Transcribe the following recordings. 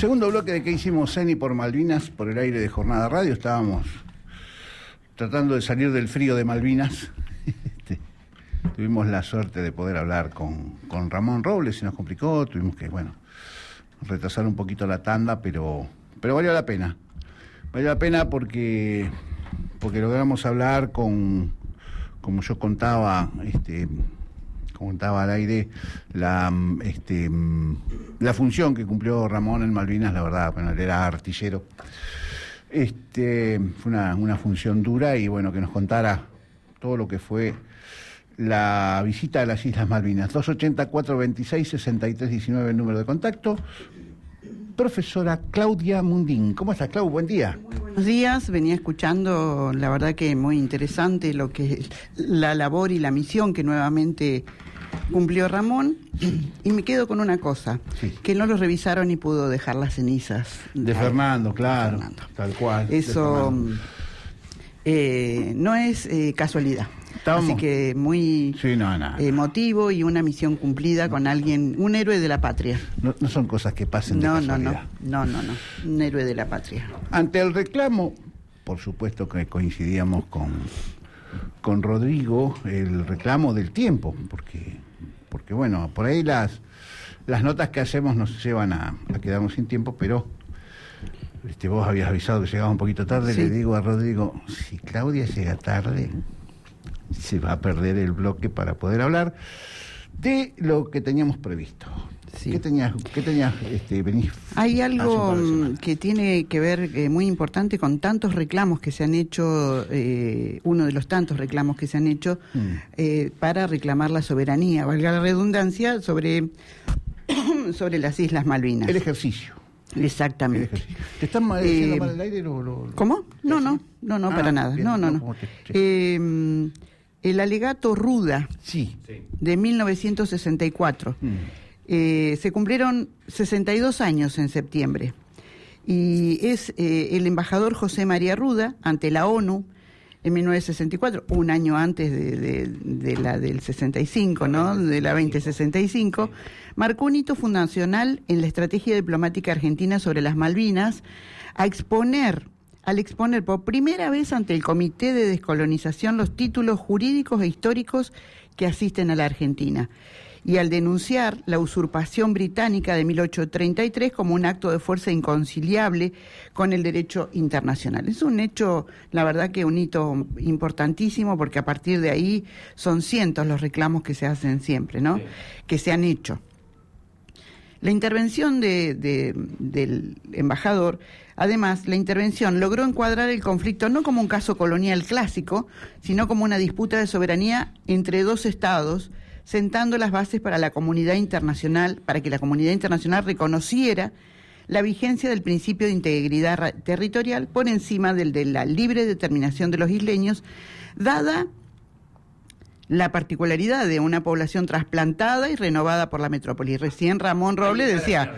Segundo bloque de que hicimos Ceni por Malvinas, por el aire de Jornada Radio. Estábamos tratando de salir del frío de Malvinas. Tuvimos la suerte de poder hablar con Ramón Robles, se nos complicó, tuvimos que, retrasar un poquito la tanda, pero valió la pena. Valió la pena porque logramos hablar como yo contaba al aire, la función que cumplió Ramón en Malvinas, la verdad, él era artillero. Fue una función dura y que nos contara todo lo que fue la visita a las Islas Malvinas. 280-426-6319 el número de contacto. Profesora Claudia Mundín. ¿Cómo estás, Clau? Buen día. Muy buenos días. Venía escuchando, la verdad que muy interesante lo que la labor y la misión que nuevamente cumplió Ramón, y me quedo con una cosa, sí, que no lo revisaron y pudo dejar las cenizas de Fernando, claro, de Fernando. Tal cual. Eso no es casualidad. Así que muy emotivo y una misión cumplida con alguien, un héroe de la patria. No son cosas que pasen de casualidad. No, un héroe de la patria. Ante el reclamo, por supuesto que coincidíamos con Rodrigo, el reclamo del tiempo, porque por ahí las notas que hacemos nos llevan a quedarnos sin tiempo, pero vos habías avisado que llegaba un poquito tarde. Sí. Le digo a Rodrigo, si Claudia llega tarde, se va a perder el bloque para poder hablar de lo que teníamos previsto. Sí. ¿Qué tenías Hay algo que tiene que ver muy importante con tantos reclamos que se han hecho, uno de los tantos reclamos que se han hecho para reclamar la soberanía, valga la redundancia, sobre las Islas Malvinas. El ejercicio. Exactamente. ¿Te están diciendo mal el aire? ¿Cómo? No, para nada. Bien, no. El alegato Ruda, sí, de 1964. Se cumplieron 62 años en septiembre. Y es el embajador José María Ruda ante la ONU en 1964, un año antes de la del 65, ¿no? De la 2065, marcó un hito fundacional en la estrategia diplomática argentina sobre las Malvinas, al exponer por primera vez ante el Comité de Descolonización los títulos jurídicos e históricos que asisten a la Argentina, y al denunciar la usurpación británica de 1833 como un acto de fuerza inconciliable con el derecho internacional. Es un hecho, la verdad que un hito importantísimo, porque a partir de ahí son cientos los reclamos que se hacen siempre, ¿no? Sí. Que se han hecho. La intervención del embajador, además, la intervención logró encuadrar el conflicto no como un caso colonial clásico, sino como una disputa de soberanía entre dos estados, sentando las bases para que la comunidad internacional reconociera la vigencia del principio de integridad territorial por encima del de la libre determinación de los isleños, dada la particularidad de una población trasplantada y renovada por la metrópoli. Recién Ramón Robles decía,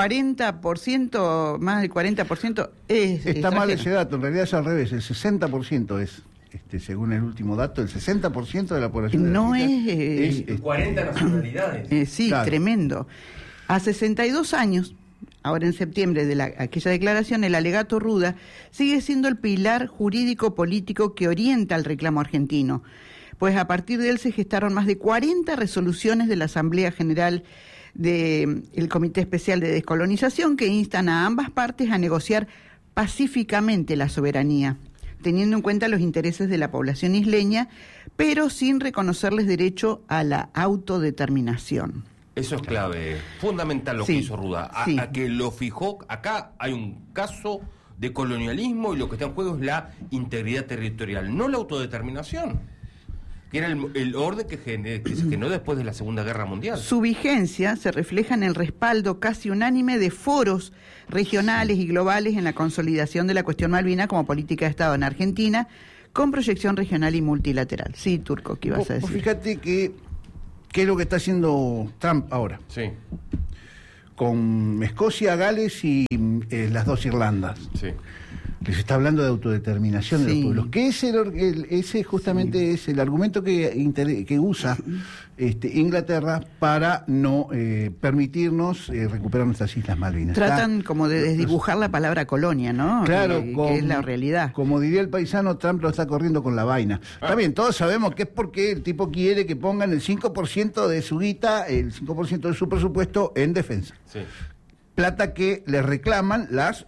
40%, más del 40% es Está mal ese dato, en realidad es al revés, el 60% es... según el último dato, el 60% de la población no es 40 nacionalidades. Sí, claro. Tremendo. A 62 años, ahora en septiembre de aquella declaración, el alegato Ruda sigue siendo el pilar jurídico-político que orienta el reclamo argentino, pues a partir de él se gestaron más de 40 resoluciones de la Asamblea General del Comité Especial de Descolonización que instan a ambas partes a negociar pacíficamente la soberanía, teniendo en cuenta los intereses de la población isleña, pero sin reconocerles derecho a la autodeterminación. Eso es clave, fundamental lo que hizo Ruda, a que lo fijó. Acá hay un caso de colonialismo y lo que está en juego es la integridad territorial, no la autodeterminación, que era el orden que se generó después de la Segunda Guerra Mundial. Su vigencia se refleja en el respaldo casi unánime de foros regionales y globales en la consolidación de la cuestión malvina como política de Estado en Argentina, con proyección regional y multilateral. Sí, Turco, ¿qué ibas a decir? Fíjate qué es lo que está haciendo Trump ahora. Sí. Con Escocia, Gales y las dos Irlandas. Sí. Les está hablando de autodeterminación de los pueblos, que ese justamente es el argumento que usa Inglaterra para no permitirnos recuperar nuestras Islas Malvinas. Tratan como de desdibujar la palabra colonia, ¿no? Claro, que es la realidad. Como diría el paisano, Trump lo está corriendo con la vaina. Está bien, todos sabemos que es porque el tipo quiere que pongan el 5% de su guita, el 5% de su presupuesto en defensa. Sí. Plata que le reclaman las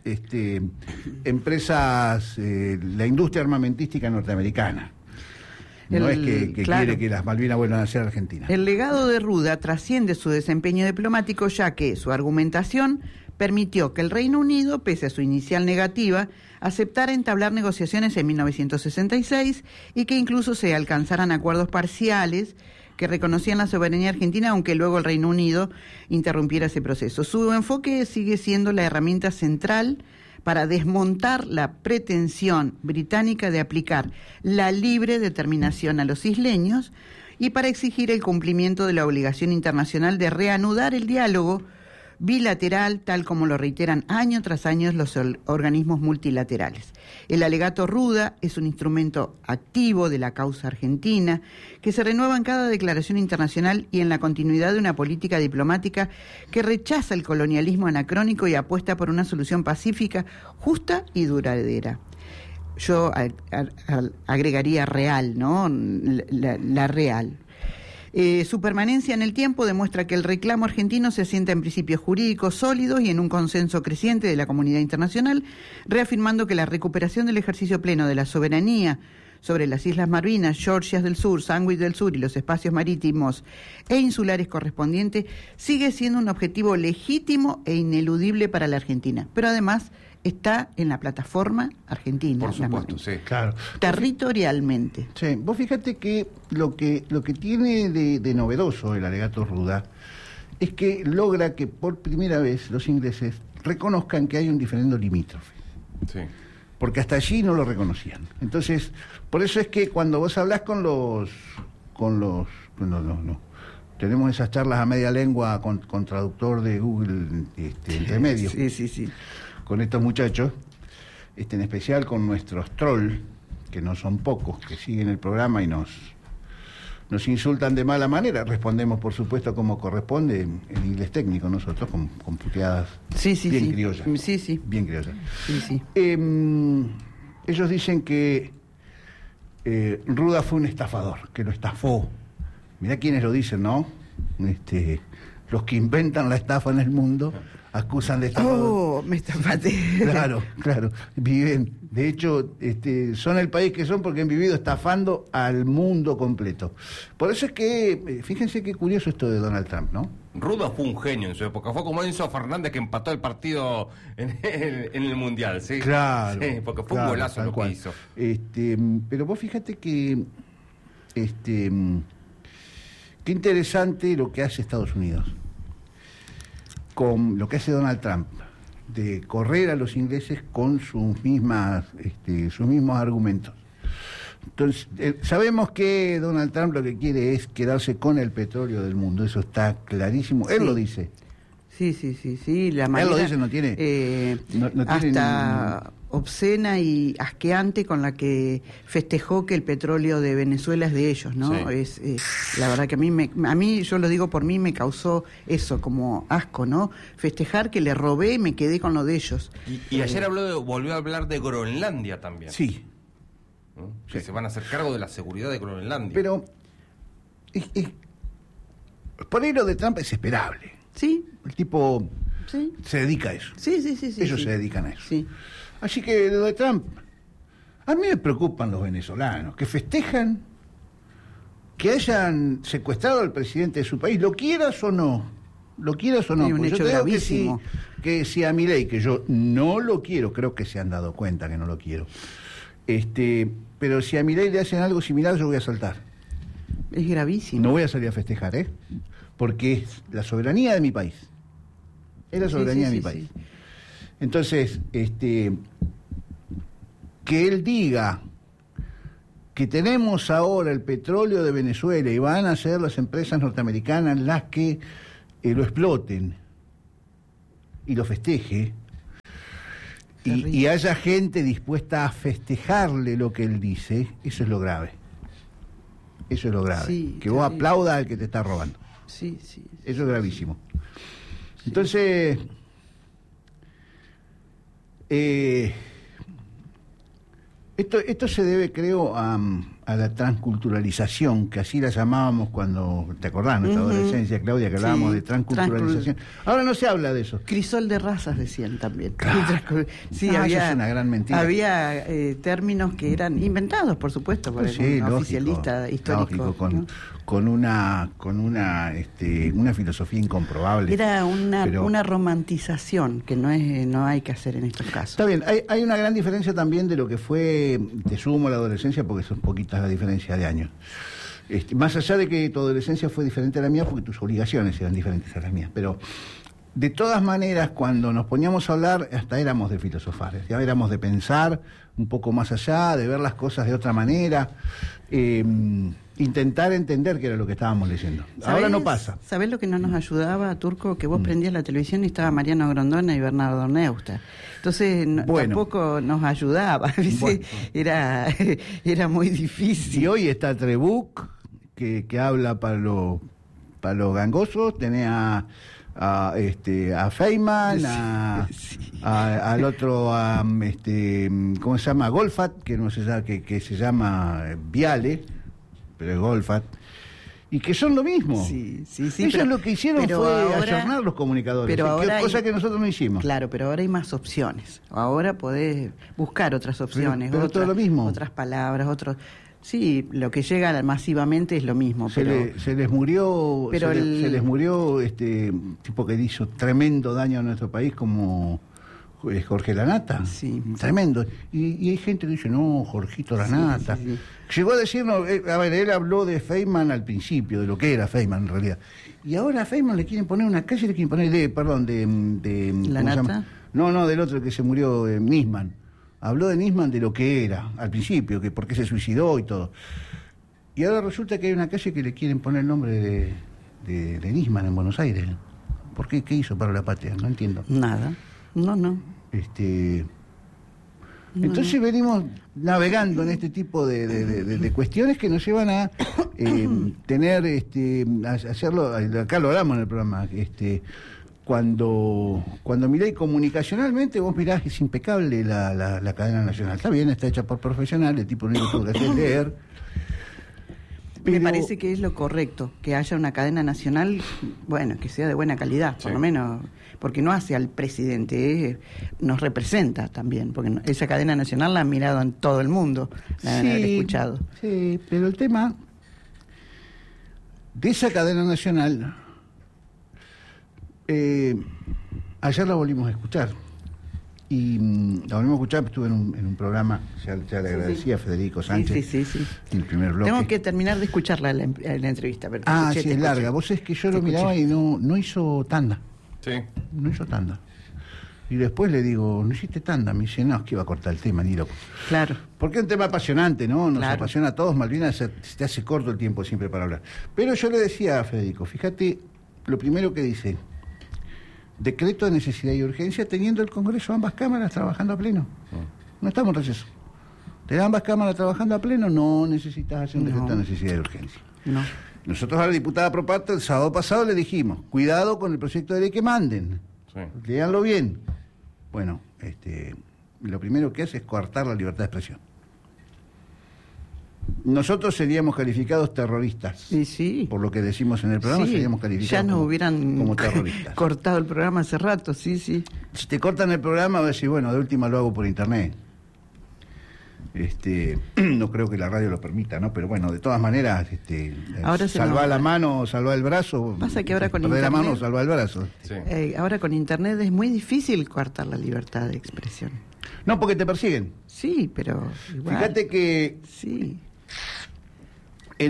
empresas, la industria armamentística norteamericana. No es que quiere que las Malvinas vuelvan a ser Argentina. El legado de Ruda trasciende su desempeño diplomático, ya que su argumentación permitió que el Reino Unido, pese a su inicial negativa, aceptara entablar negociaciones en 1966 y que incluso se alcanzaran acuerdos parciales que reconocían la soberanía argentina, aunque luego el Reino Unido interrumpiera ese proceso. Su enfoque sigue siendo la herramienta central para desmontar la pretensión británica de aplicar la libre determinación a los isleños y para exigir el cumplimiento de la obligación internacional de reanudar el diálogo bilateral, tal como lo reiteran año tras año los organismos multilaterales. El alegato Ruda es un instrumento activo de la causa argentina que se renueva en cada declaración internacional y en la continuidad de una política diplomática que rechaza el colonialismo anacrónico y apuesta por una solución pacífica, justa y duradera. Yo agregaría real, ¿no? La real. Su permanencia en el tiempo demuestra que el reclamo argentino se asienta en principios jurídicos sólidos y en un consenso creciente de la comunidad internacional, reafirmando que la recuperación del ejercicio pleno de la soberanía sobre las Islas Malvinas, Georgias del Sur, Sandwich del Sur y los espacios marítimos e insulares correspondientes sigue siendo un objetivo legítimo e ineludible para la Argentina, pero además está en la plataforma argentina. Por supuesto, sí, claro. Territorialmente. Sí, vos fíjate que lo que tiene de novedoso el alegato Ruda es que logra que por primera vez los ingleses reconozcan que hay un diferendo limítrofe. Sí. Porque hasta allí no lo reconocían. Entonces, por eso es que cuando vos hablás con los tenemos esas charlas a media lengua con traductor de Google entre medio. Sí. Con estos muchachos, en especial con nuestros trolls, que no son pocos, que siguen el programa y nos insultan de mala manera. Respondemos, por supuesto, como corresponde, en inglés técnico, nosotros, con puteadas bien criollas. Sí. Bien criollas. Sí. Ellos dicen que Ruda fue un estafador, que lo estafó. Mirá quiénes lo dicen, ¿no? Los que inventan la estafa en el mundo acusan de estafador. Oh, me estafaste. Claro. Viven. De hecho, son el país que son porque han vivido estafando al mundo completo. Por eso es que, fíjense qué curioso esto de Donald Trump, ¿no? Ruda fue un genio en su época. Fue como Enzo Fernández que empató el partido en el Mundial, ¿sí? Claro. Sí, porque fue un golazo lo que hizo. Pero vos fíjate que qué interesante lo que hace Estados Unidos con lo que hace Donald Trump, de correr a los ingleses con sus mismos argumentos. Entonces, sabemos que Donald Trump lo que quiere es quedarse con el petróleo del mundo, eso está clarísimo, él lo dice. Sí, la manera, él lo dice, no tiene hasta obscena y asqueante con la que festejó que el petróleo de Venezuela es de ellos, ¿no? Sí. La verdad que a mí, yo lo digo por mí, me causó eso, como asco, ¿no? Festejar que le robé y me quedé con lo de ellos. Y ayer volvió a hablar de Groenlandia también. Sí. ¿No? Que se van a hacer cargo de la seguridad de Groenlandia. Pero por ahí lo de Trump es esperable. Sí. El tipo se dedica a eso. Sí. Ellos se dedican a eso. Sí. Así que lo de Trump, a mí me preocupan los venezolanos, que festejan que hayan secuestrado al presidente de su país, lo quieras o no. Sí, un hecho gravísimo. Que si a Milei, que yo no lo quiero, creo que se han dado cuenta que no lo quiero, pero si a Milei le hacen algo similar, yo voy a saltar. Es gravísimo. No voy a salir a festejar, porque es la soberanía de mi país. Es la soberanía de mi país. Sí. Entonces, que él diga que tenemos ahora el petróleo de Venezuela y van a ser las empresas norteamericanas las que lo exploten y lo festeje, y haya gente dispuesta a festejarle lo que él dice, eso es lo grave. Eso es lo grave. Sí, que vos aplaudas al que te está robando. Sí, sí. Eso es gravísimo. Sí. Entonces, esto se debe, creo, a la transculturalización, que así la llamábamos cuando, ¿te acordás? Nuestra adolescencia, Claudia, que hablábamos de transculturalización. Ahora no se habla de eso. Crisol de razas decían también. Claro. Sí, eso es una gran mentira. Había términos que eran inventados, por supuesto, por un oficialista histórico. Lógico, con una filosofía incomprobable. Era una romantización que no hay que hacer en estos casos. Está bien, hay una gran diferencia también de lo que fue, te sumo la adolescencia porque son poquitas la diferencia de años. Más allá de que tu adolescencia fue diferente a la mía porque tus obligaciones eran diferentes a las mías, pero de todas maneras cuando nos poníamos a hablar hasta éramos de filosofar, ya éramos de pensar un poco más allá, de ver las cosas de otra manera, intentar entender qué era lo que estábamos leyendo. Ahora no pasa. ¿Sabés lo que no nos ayudaba, Turco? Que vos prendías la televisión y estaba Mariano Grondona y Bernardo Neustadt. Entonces tampoco nos ayudaba. Bueno. Era muy difícil. Y hoy está Trebuch, que habla para los gangosos, tenés a Feynman, al otro, ¿cómo se llama? Goldfat, que no se llama, que se llama Viale, pero es Goldfat, y que son lo mismo. Sí, Ellos lo que hicieron fue ayornar los comunicadores, cosa que nosotros no hicimos. Claro, pero ahora hay más opciones. Ahora podés buscar otras opciones, pero todo lo mismo. Otras palabras, otros. Sí, lo que llega masivamente es lo mismo. Se les murió, se les murió tipo que hizo tremendo daño a nuestro país como Jorge Lanata. Sí. Tremendo. Y hay gente que dice, no, Jorgito Lanata. Sí. Llegó a decirnos, él habló de Feynman al principio, de lo que era Feynman en realidad. Y ahora a Feynman le quieren poner una calle, le quieren poner de ¿Lanata? No, del otro que se murió, Nisman. Habló de Nisman de lo que era al principio, que por qué se suicidó y todo. Y ahora resulta que hay una calle que le quieren poner el nombre de Nisman en Buenos Aires. ¿Por qué? ¿Qué hizo para la patria? No entiendo. Nada. No. Entonces venimos navegando en este tipo de cuestiones que nos llevan a tener, a hacerlo, acá lo hablamos en el programa, cuando Milei comunicacionalmente, vos mirás, es impecable la cadena nacional. Está bien, está hecha por profesionales, el tipo único que hace es leer. Me parece que es lo correcto, que haya una cadena nacional, bueno, que sea de buena calidad, por lo menos, porque no hace al presidente, nos representa también, porque esa cadena nacional la han mirado en todo el mundo, la han escuchado. Sí, pero el tema de esa cadena nacional, ayer la volvimos a escuchar. Y la volvimos a escuchar, estuve en un programa, ya le agradecía a Federico Sánchez, sí. En el primer bloque. Tengo que terminar de escucharla la entrevista. Pero sí, es larga. Vos es que yo lo miraba y no hizo tanda. Sí. No hizo tanda. Y después le digo, no hiciste tanda. Me dice, no, es que iba a cortar el tema, ni loco. Claro. Porque es un tema apasionante, ¿no? Nos apasiona a todos. Malvinas se te hace corto el tiempo siempre para hablar. Pero yo le decía a Federico, fíjate, lo primero que dice... Decreto de necesidad y urgencia teniendo el Congreso, ambas cámaras trabajando a pleno. No estamos en receso. ¿Te ambas cámaras trabajando a pleno? No necesitas hacer un decreto de necesidad y urgencia. No. Nosotros a la diputada Proparte el sábado pasado le dijimos, cuidado con el proyecto de ley que manden. Sí. Léanlo bien. Bueno, lo primero que hace es coartar la libertad de expresión. Nosotros seríamos calificados terroristas. Sí. Por lo que decimos en el programa, seríamos calificados ya nos hubieran como terroristas. Cortado el programa hace rato, sí. Si te cortan el programa, vas a decir, bueno, de última lo hago por internet. No creo que la radio lo permita, ¿no? Pero bueno, de todas maneras, salvar la mano, salvar el brazo. Pasa que ahora con internet, la mano, salvar el brazo. Sí. Ahora con internet es muy difícil coartar la libertad de expresión. No, porque te persiguen. Sí, pero igual. Fíjate que... Sí. En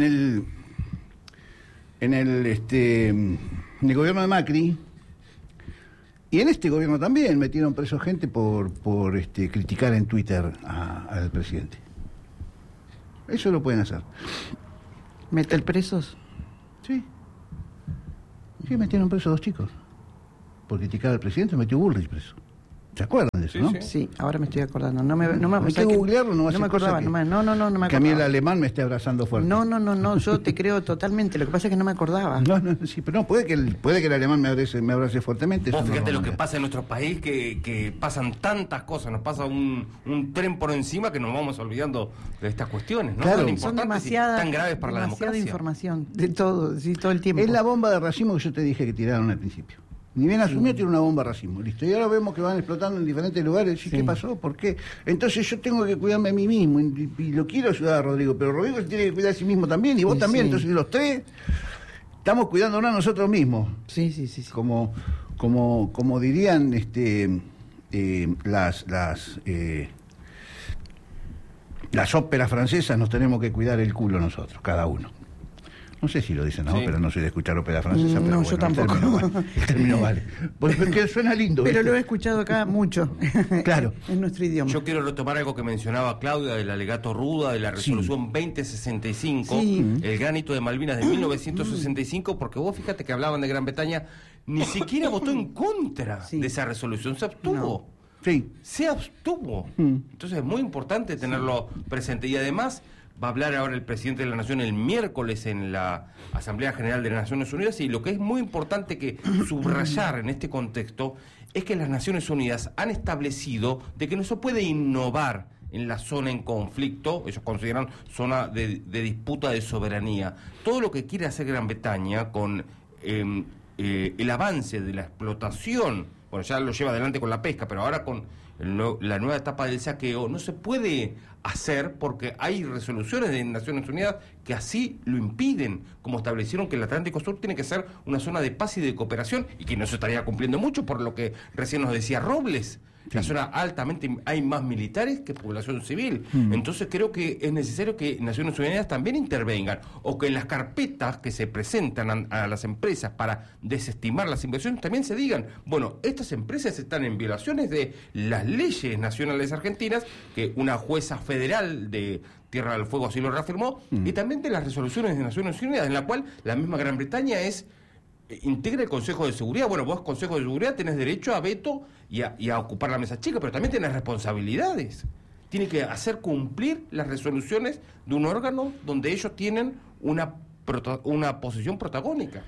el gobierno de Macri y en este gobierno también metieron preso gente por criticar en Twitter al presidente. Eso lo pueden hacer. ¿Meter presos? Sí, metieron presos 2 chicos por criticar al presidente. Metió Bullrich preso. ¿Se acuerdan de eso, no? Sí, ahora me estoy acordando. Hay que googlearlo, no me acordaba. No me acordaba. Que a mí el alemán me esté abrazando fuerte. No, yo te creo totalmente. Lo que pasa es que no me acordaba. Sí, pero no, puede que el alemán me abrace fuertemente. Vos fíjate lo que pasa en nuestro país, que pasan tantas cosas, nos pasa un tren por encima que nos vamos olvidando de estas cuestiones, ¿no? Claro. Tan importantes y tan graves para la democracia. Demasiada información de todo, sí, todo el tiempo. Es la bomba de racismo que yo te dije que tiraron al principio. Ni bien asumió, tiene una bomba de racismo, listo. Y ahora vemos que van explotando en diferentes lugares. ¿Y qué pasó? ¿Por qué? Entonces yo tengo que cuidarme a mí mismo. Y lo quiero ayudar a Rodrigo, pero Rodrigo se tiene que cuidar a sí mismo también, y vos también. Entonces los tres estamos cuidándonos a nosotros mismos. Sí. Como dirían las óperas francesas, nos tenemos que cuidar el culo nosotros, cada uno. No sé si lo dicen, pero no soy de escuchar ópera francesa. Pero yo tampoco. El término vale. Porque suena lindo. Pero lo he escuchado acá mucho. Claro. En nuestro idioma. Yo quiero retomar algo que mencionaba Claudia del alegato Ruda, de la resolución 2065, el gran hito de Malvinas de 1965, porque vos fíjate que hablaban de Gran Bretaña, ni siquiera votó en contra de esa resolución, se abstuvo. No. Sí. Se abstuvo. Entonces es muy importante tenerlo presente. Y además va a hablar ahora el presidente de la Nación el miércoles en la Asamblea General de las Naciones Unidas, y lo que es muy importante que subrayar en este contexto es que las Naciones Unidas han establecido de que no se puede innovar en la zona en conflicto. Ellos consideran zona de disputa de soberanía. Todo lo que quiere hacer Gran Bretaña con el avance de la explotación, bueno, ya lo lleva adelante con la pesca, pero ahora con la nueva etapa del saqueo, no se puede hacer porque hay resoluciones de Naciones Unidas que así lo impiden, como establecieron que el Atlántico Sur tiene que ser una zona de paz y de cooperación, y que no se estaría cumpliendo mucho por lo que recién nos decía Robles. La zona altamente hay más militares que población civil. Entonces creo que es necesario que Naciones Unidas también intervengan, o que en las carpetas que se presentan a las empresas para desestimar las inversiones también se digan, bueno, estas empresas están en violaciones de las leyes nacionales argentinas, que una jueza federal de Tierra del Fuego así lo reafirmó, y también de las resoluciones de Naciones Unidas, en la cual la misma Gran Bretaña integra el Consejo de Seguridad. Bueno, vos, Consejo de Seguridad, tenés derecho a veto y a ocupar la mesa chica, pero también tenés responsabilidades. Tiene que hacer cumplir las resoluciones de un órgano donde ellos tienen una posición protagónica.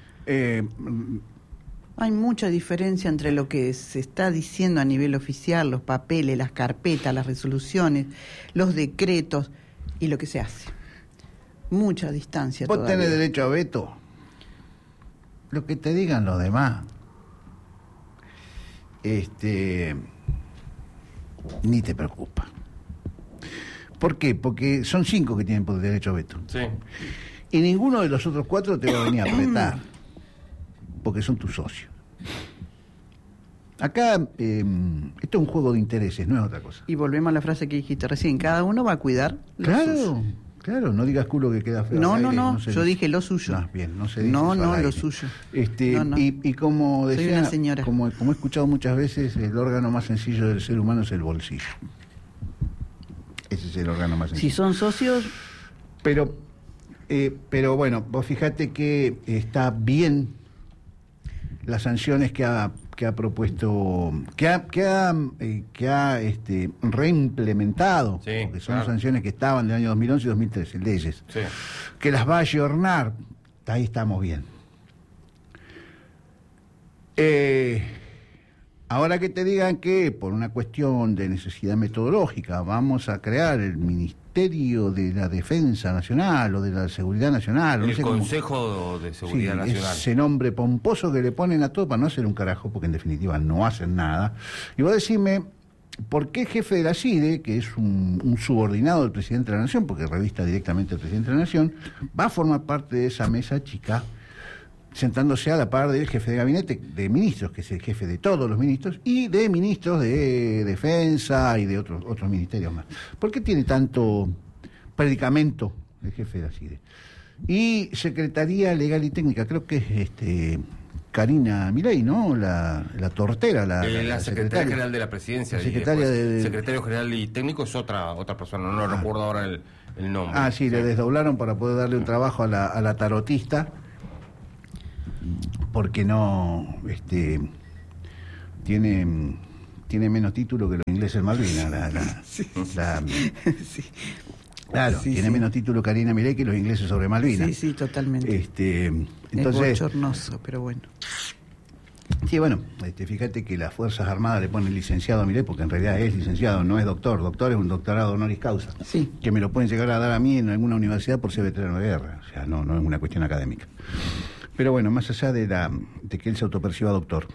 Hay mucha diferencia entre lo que se está diciendo a nivel oficial, los papeles, las carpetas, las resoluciones, los decretos, y lo que se hace. Mucha distancia todavía. Vos tenés derecho a veto. Lo que te digan los demás, ni te preocupa. ¿Por qué? Porque son 5 que tienen derecho a veto. Sí. Y ninguno de los otros 4 te va a venir a apretar, porque son tus socios. Acá, esto es un juego de intereses, no es otra cosa. Y volvemos a la frase que dijiste recién, cada uno va a cuidar lo suyo. Claro, no digas culo que queda feo. No, yo dije lo suyo. No se dice lo suyo. Y como decía, soy una señora. Como he escuchado muchas veces, el órgano más sencillo del ser humano es el bolsillo. Ese es el órgano más sencillo. Si son socios... Pero bueno, vos fíjate que está bien las sanciones que ha propuesto, que ha reimplementado, porque son sanciones que estaban del año 2011 y 2013, leyes, que las va a ayornar. Ahí estamos bien. Ahora que te digan que por una cuestión de necesidad metodológica vamos a crear el Ministerio de la Defensa Nacional o de la Seguridad Nacional, el Consejo de Seguridad Nacional, ese nombre pomposo que le ponen a todo para no hacer un carajo, porque en definitiva no hacen nada. Y vos decime, ¿por qué jefe de la CIDE, que es un subordinado del presidente de la Nación, porque revista directamente al presidente de la Nación, va a formar parte de esa mesa chica, sentándose a la par del jefe de gabinete de ministros, que es el jefe de todos los ministros, y de ministros de defensa y de otros ministerios más? ¿Por qué tiene tanto predicamento el jefe de la CIDE? Y Secretaría Legal y Técnica, creo que es Karina Milei, ¿no? La tortera, la secretaria general de la presidencia. Secretario general y técnico es otra persona, no recuerdo ahora el nombre. Sí, le desdoblaron para poder darle un trabajo a la tarotista, porque no tiene tiene menos título que los ingleses en Malvinas. Sí. Claro, sí, tiene menos título Karina Milei que los ingleses sobre Malvinas. Sí, totalmente. Entonces, es bochornoso, pero bueno. Sí, bueno, fíjate que las Fuerzas Armadas le ponen licenciado a Milei, porque en realidad es licenciado, no es doctor. Doctor es un doctorado honoris causa. Sí. Que me lo pueden llegar a dar a mí en alguna universidad por ser veterano de guerra. O sea, no es una cuestión académica. Pero bueno, más allá de que él se autoperciba doctor.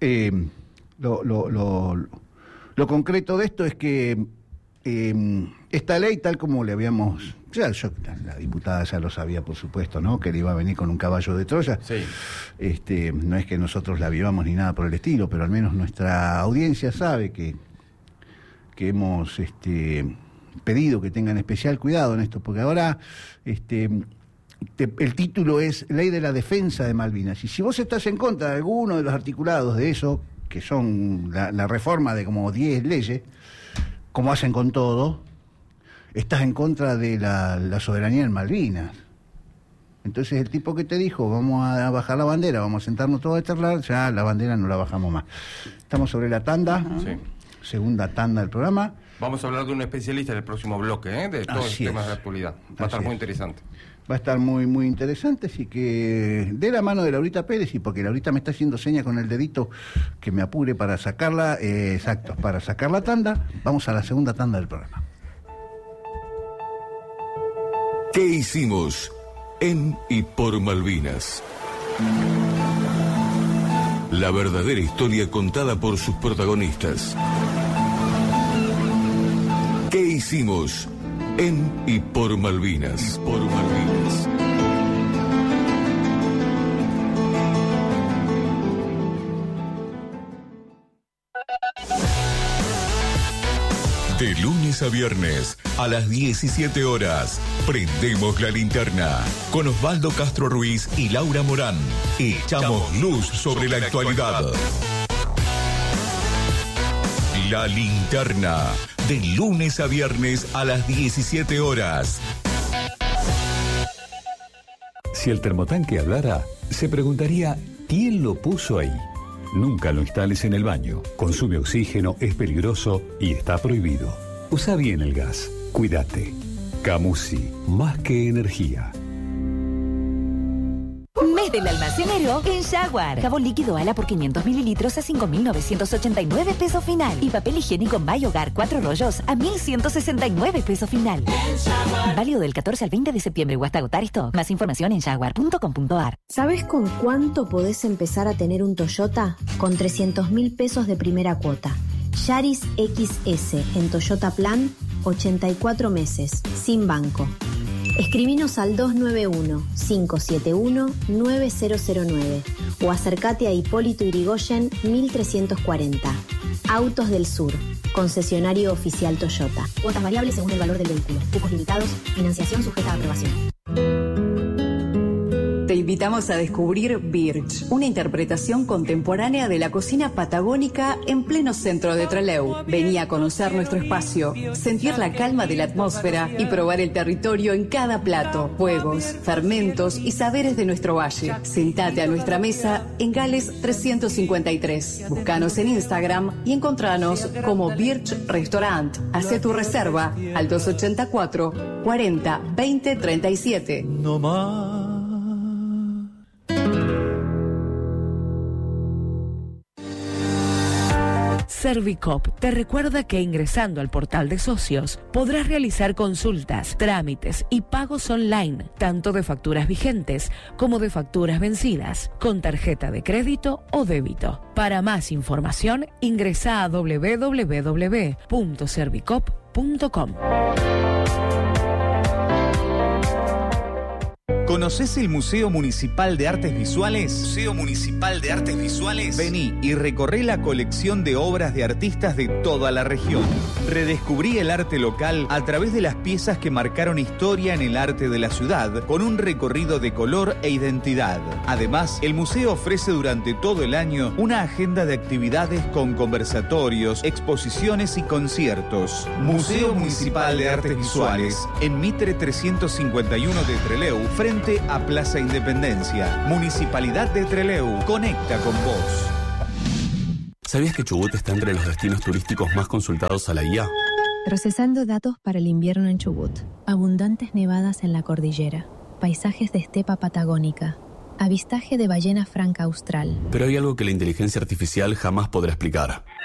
Lo concreto de esto es que esta ley, tal como le habíamos... la diputada ya lo sabía, por supuesto, ¿no? Que le iba a venir con un caballo de Troya. Sí. No es que nosotros la vivamos ni nada por el estilo, pero al menos nuestra audiencia sabe que hemos pedido que tengan especial cuidado en esto, porque ahora el título es Ley de la Defensa de Malvinas. Y si vos estás en contra de alguno de los articulados de eso, que son la reforma de como 10 leyes, como hacen con todo, estás en contra de la soberanía en Malvinas. Entonces el tipo que te dijo, vamos a bajar la bandera, vamos a sentarnos todos a charlar, ya la bandera no la bajamos más. Estamos sobre la tanda, segunda tanda del programa. Vamos a hablar de un especialista en el próximo bloque, de todos los temas de actualidad. Va a estar muy interesante. Va a estar muy, muy interesante, así que de la mano de Laurita Pérez, y porque Laurita me está haciendo señas con el dedito que me apure para sacarla, para sacar la tanda, vamos a la segunda tanda del programa. ¿Qué hicimos en y por Malvinas? La verdadera historia contada por sus protagonistas. ¿Qué hicimos en y por Malvinas? Por Malvinas. De lunes a viernes, a las 17 horas, prendemos la linterna con Osvaldo Castro Ruiz y Laura Morán. Echamos luz sobre la actualidad. La linterna, de lunes a viernes a las 17 horas. Si el termotanque hablara, se preguntaría ¿quién lo puso ahí? Nunca lo instales en el baño. Consume oxígeno, es peligroso y está prohibido. Usa bien el gas. Cuídate. Camusi, más que energía. Mes del almacenero en Jaguar. Jabón líquido Ala por 500 mililitros a 5.989 pesos final. Y papel higiénico My Hogar 4 rollos a 1.169 pesos final. Válido del 14 al 20 de septiembre o hasta agotar stock. Más información en jaguar.com.ar. ¿Sabes con cuánto podés empezar a tener un Toyota? Con 300.000 pesos de primera cuota. Yaris XS en Toyota Plan, 84 meses, sin banco. Escribinos al 291-571-9009 o acércate a Hipólito Yrigoyen 1340. Autos del Sur, concesionario oficial Toyota. Cuotas variables según el valor del vehículo. Cupos limitados, financiación sujeta a aprobación. Te invitamos a descubrir Birch, una interpretación contemporánea de la cocina patagónica en pleno centro de Trelew. Vení a conocer nuestro espacio, sentir la calma de la atmósfera y probar el territorio en cada plato, juegos, fermentos y saberes de nuestro valle. Sentate a nuestra mesa en Gales 353. Búscanos en Instagram y encontranos como Birch Restaurant. Hacé tu reserva al 284 40 20 37. No más. Servicop te recuerda que ingresando al portal de socios podrás realizar consultas, trámites y pagos online, tanto de facturas vigentes como de facturas vencidas, con tarjeta de crédito o débito. Para más información, ingresa a www.servicop.com. ¿Conoces el Museo Municipal de Artes Visuales? Museo Municipal de Artes Visuales. Vení y recorré la colección de obras de artistas de toda la región. Redescubrí el arte local a través de las piezas que marcaron historia en el arte de la ciudad, con un recorrido de color e identidad. Además, el museo ofrece durante todo el año una agenda de actividades con conversatorios, exposiciones y conciertos. Museo Municipal de Artes Visuales, en Mitre 351 de Trelew, frente a Plaza Independencia. Municipalidad de Trelew, conecta con vos. ¿Sabías que Chubut está entre los destinos turísticos más consultados a la IA? Procesando datos para el invierno en Chubut. Abundantes nevadas en la cordillera. Paisajes de estepa patagónica. Avistaje de ballena franca austral. Pero hay algo que la inteligencia artificial jamás podrá explicar.